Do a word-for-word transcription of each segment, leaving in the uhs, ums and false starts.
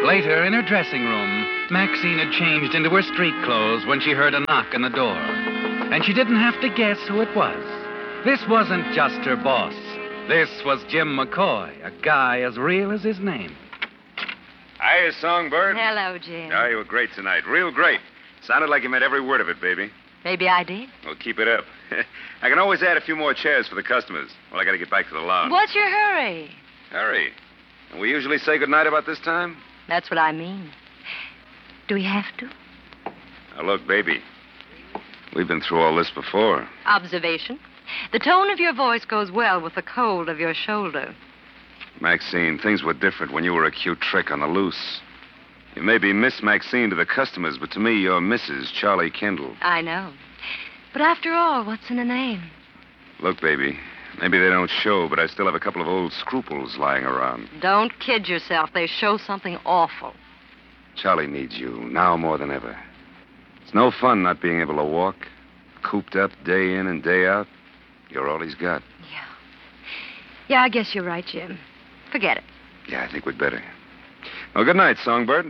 Later, in her dressing room, Maxine had changed into her street clothes when she heard a knock on the door. And she didn't have to guess who it was. This wasn't just her boss. This was Jim McCoy, a guy as real as his name. Hiya, Songbird. Hello, Jim. Oh, you were great tonight. Real great. Sounded like you meant every word of it, baby. Maybe I did. Well, keep it up. I can always add a few more chairs for the customers. Well, I got to get back to the lounge. What's your hurry? Hurry. And we usually say goodnight about this time? That's what I mean. Do we have to? Now, look, baby. We've been through all this before. Observation. The tone of your voice goes well with the cold of your shoulder. Maxine, things were different when you were a cute trick on the loose. You may be Miss Maxine to the customers, but to me, you're Missus Charlie Kendall. I know. But after all, what's in a name? Look, baby, maybe they don't show, but I still have a couple of old scruples lying around. Don't kid yourself. They show something awful. Charlie needs you now more than ever. It's no fun not being able to walk, cooped up day in and day out. You're all he's got. Yeah. Yeah, I guess you're right, Jim. Forget it. Yeah, I think we'd better. Well, good night, Songbird.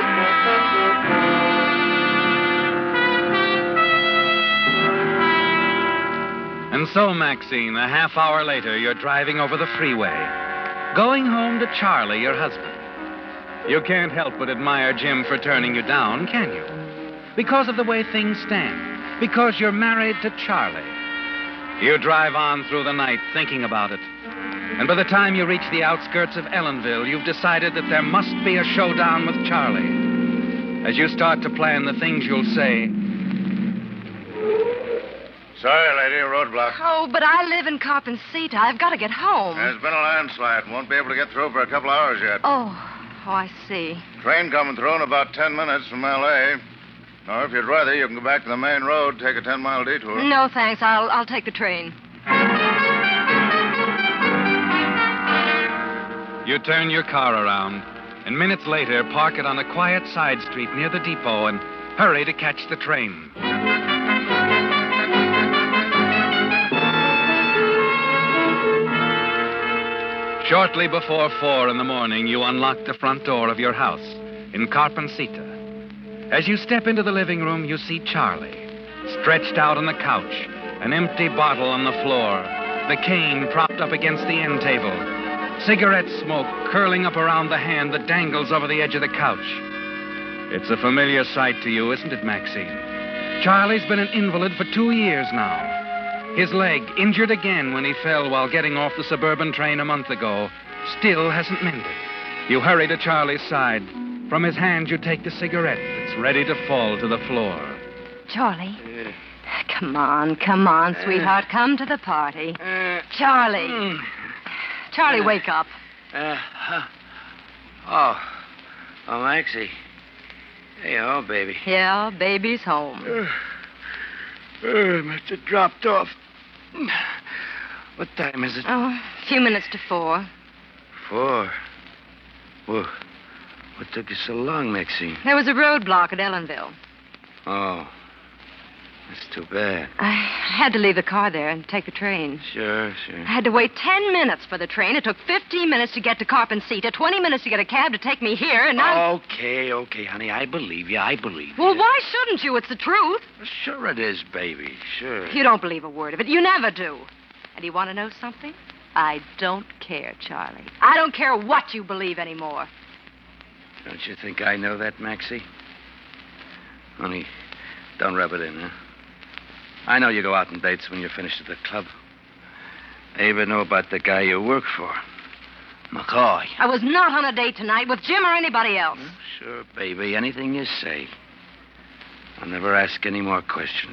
And so, Maxine, a half hour later, you're driving over the freeway, going home to Charlie, your husband. You can't help but admire Jim for turning you down, can you? Because of the way things stand. Because you're married to Charlie. You drive on through the night thinking about it. And by the time you reach the outskirts of Ellenville, you've decided that there must be a showdown with Charlie. As you start to plan the things you'll say... Sorry, lady, roadblock. Oh, but I live in Carpencita. I've got to get home. There's been a landslide. Won't be able to get through for a couple hours yet. Oh, oh, I see. Train coming through in about ten minutes from L A Or if you'd rather, you can go back to the main road, take a ten-mile detour. No, thanks. I'll, I'll take the train. You turn your car around, and minutes later, park it on a quiet side street near the depot and hurry to catch the train. Shortly before four in the morning, you unlock the front door of your house in Carpencita. As you step into the living room, you see Charlie, stretched out on the couch, an empty bottle on the floor, the cane propped up against the end table, cigarette smoke curling up around the hand that dangles over the edge of the couch. It's a familiar sight to you, isn't it, Maxine? Charlie's been an invalid for two years now. His leg, injured again when he fell while getting off the suburban train a month ago, still hasn't mended. You hurry to Charlie's side. From his hand, you take the cigarette that's ready to fall to the floor. Charlie. Uh, come on, come on, uh, sweetheart. Come to the party. Uh, Charlie. Mm, Charlie, uh, wake up. Uh, huh. Oh. Oh, Maxie. Hey, oh, baby. Yeah, baby's home. Uh, uh, must have dropped off. What time is it? Oh, a few minutes to four. Four? Whoa. What took you so long, Maxine? There was a roadblock at Ellenville. Oh. That's too bad. I had to leave the car there and take the train. Sure, sure. I had to wait ten minutes for the train. It took fifteen minutes to get to Carpencita, twenty minutes to get a cab to take me here, and now... Okay, okay, honey. I believe you. I believe you. Well, why shouldn't you? It's the truth. Sure it is, baby. Sure. You don't believe a word of it. You never do. And you want to know something? I don't care, Charlie. I don't care what you believe anymore. Don't you think I know that, Maxie? Honey, don't rub it in, huh? I know you go out on dates when you're finished at the club. I even know about the guy you work for, McCoy. I was not on a date tonight with Jim or anybody else. Oh, sure, baby. Anything you say. I'll never ask any more questions.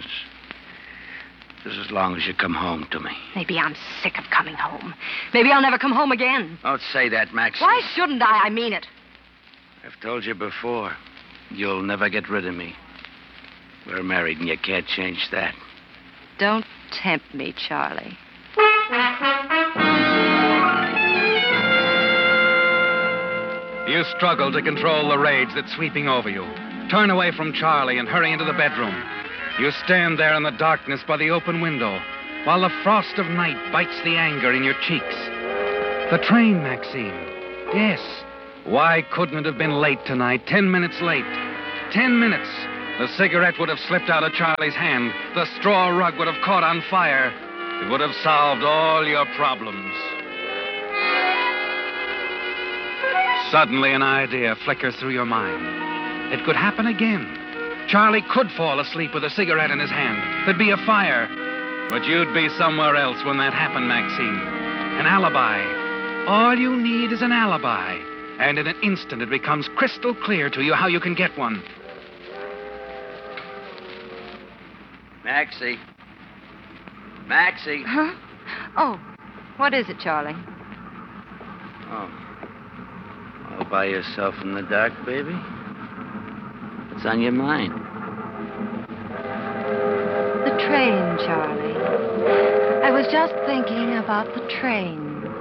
Just as long as you come home to me. Maybe I'm sick of coming home. Maybe I'll never come home again. Don't say that, Maxie. Why shouldn't I? I mean it. I've told you before. You'll never get rid of me. We're married, and you can't change that. Don't tempt me, Charlie. You struggle to control the rage that's sweeping over you. Turn away from Charlie and hurry into the bedroom. You stand there in the darkness by the open window, while the frost of night bites the anger in your cheeks. The train, Maxine. Yes, Why couldn't it have been late tonight? Ten minutes late. Ten minutes. The cigarette would have slipped out of Charlie's hand. The straw rug would have caught on fire. It would have solved all your problems. Suddenly an idea flickers through your mind. It could happen again. Charlie could fall asleep with a cigarette in his hand. There'd be a fire. But you'd be somewhere else when that happened, Maxine. An alibi. All you need is an alibi. And in an instant, it becomes crystal clear to you how you can get one. Maxie. Maxie. Huh? Oh, what is it, Charlie? Oh. All by yourself in the dark, baby? What's on your mind? The train, Charlie. I was just thinking about the train.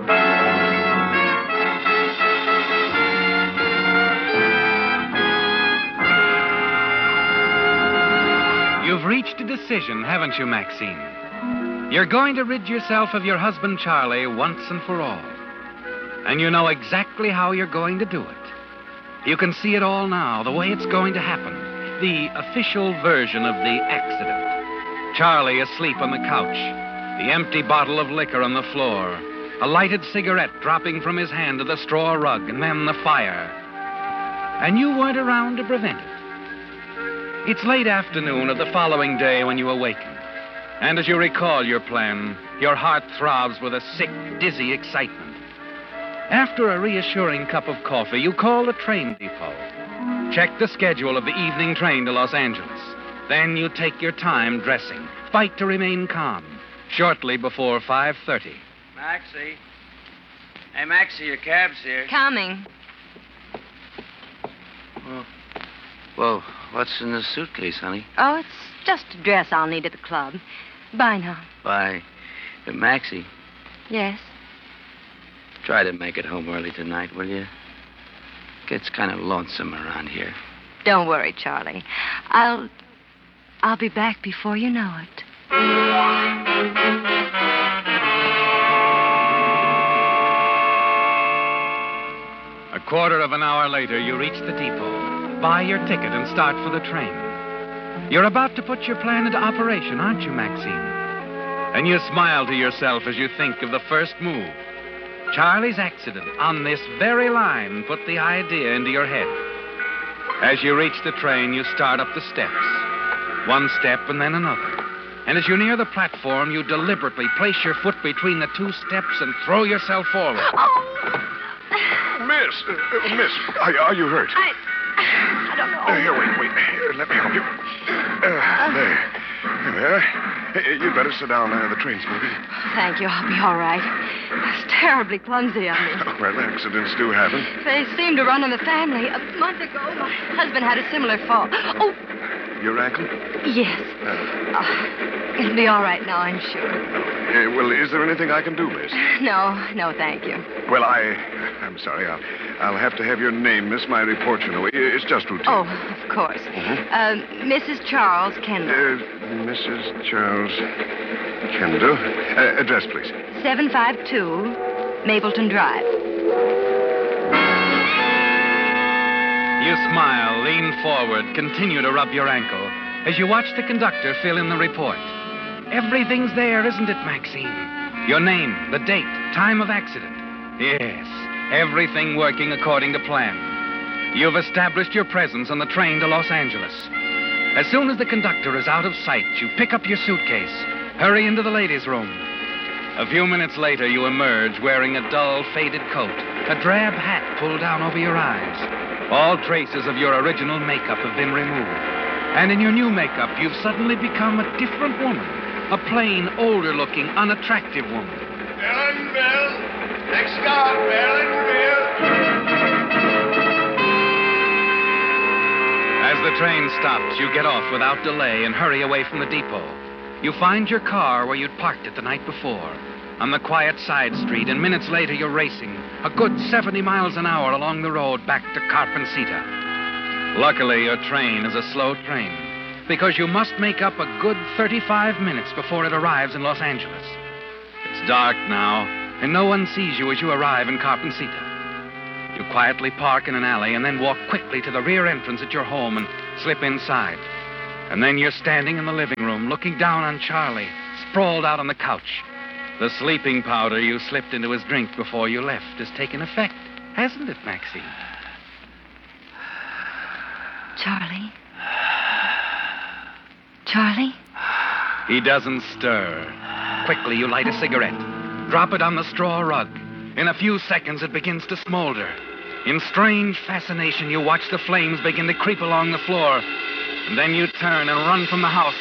You've reached a decision, haven't you, Maxine? You're going to rid yourself of your husband, Charlie, once and for all. And you know exactly how you're going to do it. You can see it all now, the way it's going to happen. The official version of the accident. Charlie asleep on the couch. The empty bottle of liquor on the floor. A lighted cigarette dropping from his hand to the straw rug, and then the fire. And you weren't around to prevent it. It's late afternoon of the following day when you awaken. And as you recall your plan, your heart throbs with a sick, dizzy excitement. After a reassuring cup of coffee, you call the train depot. Check the schedule of the evening train to Los Angeles. Then you take your time dressing. Fight to remain calm. Shortly before five thirty. Maxie. Hey, Maxie, your cab's here. Coming. Well, well, what's in the suitcase, honey? Oh, it's just a dress I'll need at the club. Bye now. Bye. But Maxie, Yes? try to make it home early tonight, will you? Gets kind of lonesome around here. Don't worry, Charlie. I'll... I'll be back before you know it. A quarter of an hour later, you reach the depot, buy your ticket, and start for the train. You're about to put your plan into operation, aren't you, Maxine? And you smile to yourself as you think of the first move. Charlie's accident on this very line put the idea into your head. As you reach the train, you start up the steps. One step and then another. And as you near the platform, you deliberately place your foot between the two steps and throw yourself forward. Miss, uh, miss, are, are you hurt? I... I don't know. Uh, here, wait, wait. Here, let me help you. Uh, there. There we are. Uh, You'd better sit down. Uh, the train's moving. Thank you. I'll be all right. It's terribly clumsy of me. Well, accidents do happen. They seem to run in the family. A month ago, my husband had a similar fall. Oh, Your ankle? yes. Uh, Uh, it'll be all right now, I'm sure. uh, well, is there anything I can do, miss? No, no, thank you. Well, I... I'm sorry. I'll, I'll have to have your name, miss. My report, you know. It's just routine. Oh, of course. Uh, Missus Charles Kendall. Uh, Missus Charles Kendall. Uh, address, please. seven five two Mapleton Drive. You smile, lean forward, continue to rub your ankle as you watch the conductor fill in the report. Everything's there, isn't it, Maxine? Your name, the date, time of accident. Yes, everything working according to plan. You've established your presence on the train to Los Angeles. As soon as the conductor is out of sight, you pick up your suitcase, hurry into the ladies' room. A few minutes later, you emerge wearing a dull, faded coat, a drab hat pulled down over your eyes. All traces of your original makeup have been removed. And in your new makeup, you've suddenly become a different woman. A plain, older-looking, unattractive woman. Ellen Bill. Next stop, Ellen Bill. As the train stops, you get off without delay and hurry away from the depot. You find your car where you'd parked it the night before, on the quiet side street, and minutes later you're racing a good seventy miles an hour along the road back to Carpencita. Luckily, your train is a slow train, because you must make up a good thirty-five minutes before it arrives in Los Angeles. It's dark now, and no one sees you as you arrive in Carpencita. You quietly park in an alley and then walk quickly to the rear entrance at your home and slip inside. And then you're standing in the living room looking down on Charlie, sprawled out on the couch. The sleeping powder you slipped into his drink before you left has taken effect, hasn't it, Maxine? Charlie? Charlie? He doesn't stir. Quickly, you light a cigarette. Drop it on the straw rug. In a few seconds, it begins to smolder. In strange fascination, you watch the flames begin to creep along the floor. And then you turn and run from the house.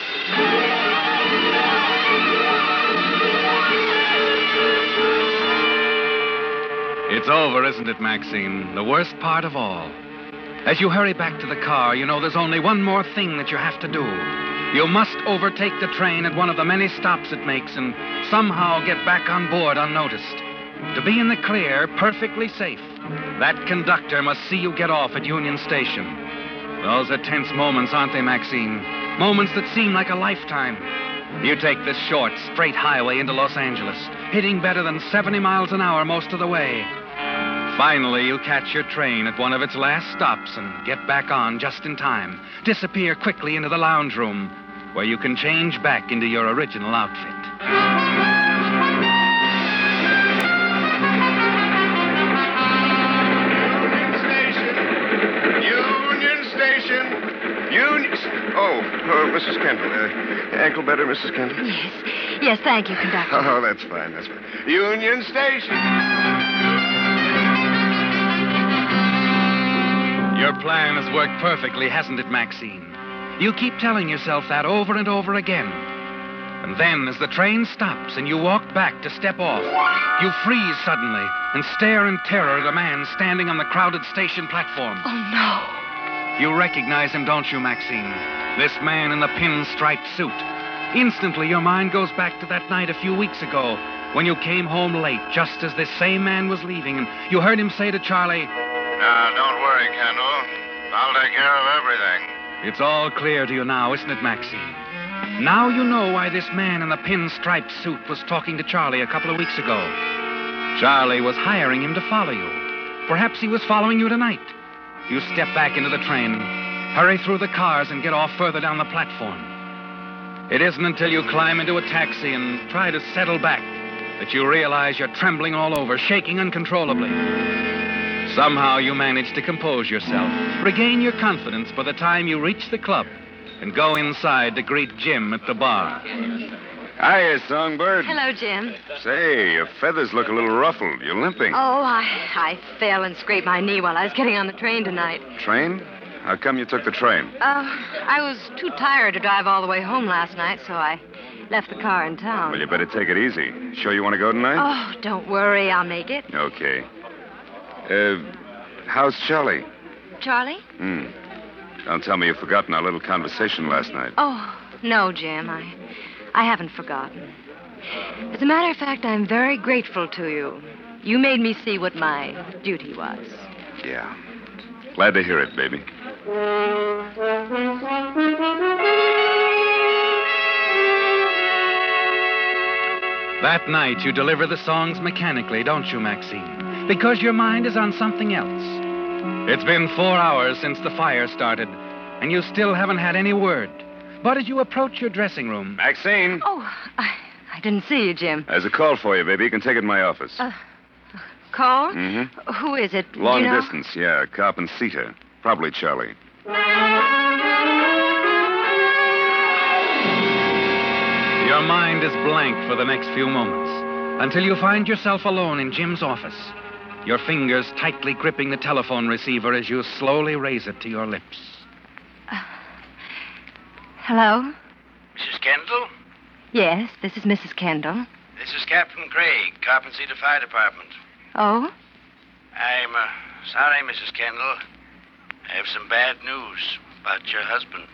It's over, isn't it, Maxine? The worst part of all. As you hurry back to the car, you know there's only one more thing that you have to do. You must overtake the train at one of the many stops it makes and somehow get back on board unnoticed. To be in the clear, perfectly safe, that conductor must see you get off at Union Station. Those are tense moments, aren't they, Maxine? Moments that seem like a lifetime. You take this short, straight highway into Los Angeles, hitting better than seventy miles an hour most of the way. Finally, you catch your train at one of its last stops and get back on just in time. Disappear quickly into the lounge room, where you can change back into your original outfit. Union Station! Union... Oh, uh, Missus Kendall. Uh, ankle better, Missus Kendall? Yes. Yes, thank you, conductor. Oh, that's fine, that's fine. Union Station! Your plan has worked perfectly, hasn't it, Maxine? You keep telling yourself that over and over again. And then, as the train stops and you walk back to step off, you freeze suddenly and stare in terror at a man standing on the crowded station platform. Oh, no. You recognize him, don't you, Maxine? This man in the pinstriped suit. Instantly, your mind goes back to that night a few weeks ago when you came home late just as this same man was leaving, and you heard him say to Charlie, Now, don't worry, Kendall. I'll take care of everything. It's all clear to you now, isn't it, Maxine? Now you know why this man in the pinstriped suit was talking to Charlie a couple of weeks ago. Charlie was hiring him to follow you. Perhaps he was following you tonight. You step back into the train, hurry through the cars, and get off further down the platform. It isn't until you climb into a taxi and try to settle back that you realize you're trembling all over, shaking uncontrollably. Somehow you manage to compose yourself, regain your confidence by the time you reach the club and go inside to greet Jim at the bar. Hiya, Songbird. Hello, Jim. Say, your feathers look a little ruffled. You're limping. Oh, I, I fell and scraped my knee while I was getting on the train tonight. Train? How come you took the train? Uh, I was too tired to drive all the way home last night, so I left the car in town. Well, you better take it easy. Sure you want to go tonight? Oh, don't worry. I'll make it. Okay. Uh, how's Charlie? Charlie? Hmm. Don't tell me you've forgotten our little conversation last night. Oh, no, Jim. I, I haven't forgotten. As a matter of fact, I'm very grateful to you. You made me see what my duty was. Yeah. Glad to hear it, baby. That night, you deliver the songs mechanically, don't you, Maxine? Because your mind is on something else. It's been four hours since the fire started, and you still haven't had any word. But as you approach your dressing room... Maxine? Oh, I, I didn't see you, Jim. There's a call for you, baby. You can take it in my office. Uh, call? Mm-hmm. Who is it? Long Do you know? distance, yeah. Carp and Ceta. Probably Charlie. Your mind is blank for the next few moments until you find yourself alone in Jim's office, your fingers tightly gripping the telephone receiver as you slowly raise it to your lips. Uh, hello? Missus Kendall? Yes, this is Missus Kendall. This is Captain Craig, Carp and Cedar Fire Department. Oh? I'm uh, sorry, Missus Kendall. I have some bad news about your husband.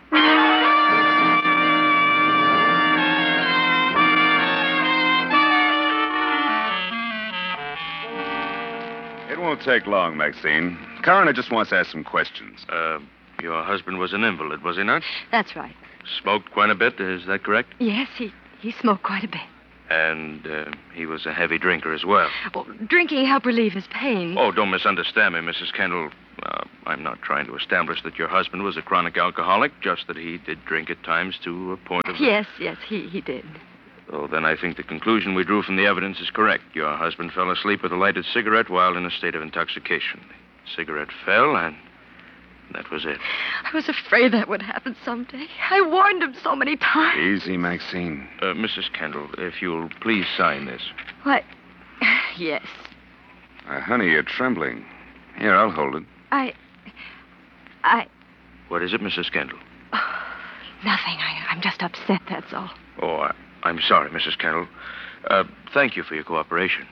It won't take long, Maxine. Coroner just wants to ask some questions. Uh, your husband was an invalid, was he not? That's right. Smoked quite a bit, is that correct? Yes, he, he smoked quite a bit. And uh, he was a heavy drinker as well. Well, drinking helped relieve his pain. Oh, don't misunderstand me, Missus Kendall. Uh, I'm not trying to establish that your husband was a chronic alcoholic, just that he did drink at times to a point of... Yes, yes, he, he did. Oh, then I think the conclusion we drew from the evidence is correct. Your husband fell asleep with a lighted cigarette while in a state of intoxication. The cigarette fell, and that was it. I was afraid that would happen someday. I warned him so many times. Easy, Maxine. Uh, Missus Kendall, if you'll please sign this. What? Yes. Uh, honey, you're trembling. Here, I'll hold it. I... I... What is it, Missus Kendall? Oh, nothing. I, I'm just upset, that's all. Oh, I, I'm sorry, Missus Kendall. Uh, thank you for your cooperation.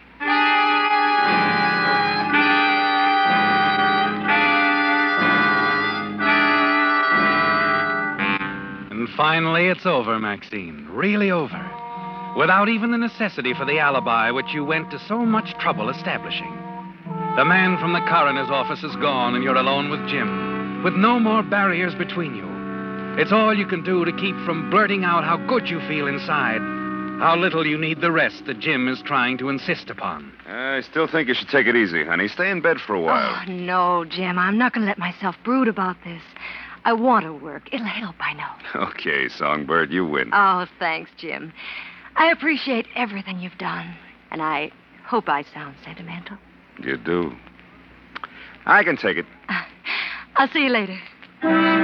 And finally, it's over, Maxine. Really over. Without even the necessity for the alibi which you went to so much trouble establishing. The man from the coroner's office is gone, and you're alone with Jim, with no more barriers between you. It's all you can do to keep from blurting out how good you feel inside, how little you need the rest that Jim is trying to insist upon. I still think you should take it easy, honey. Stay in bed for a while. Oh, no, Jim. I'm not going to let myself brood about this. I want to work. It'll help, I know. Okay, Songbird, you win. Oh, thanks, Jim. I appreciate everything you've done, and I hope I sound sentimental. You do. I can take it. I'll see you later.